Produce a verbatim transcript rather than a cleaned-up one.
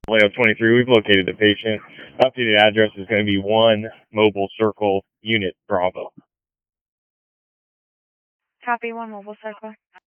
Layout twenty-three, we've located the patient. Updated address is going to be one Mobile Circle, Unit Bravo. Copy, one Mobile Circle.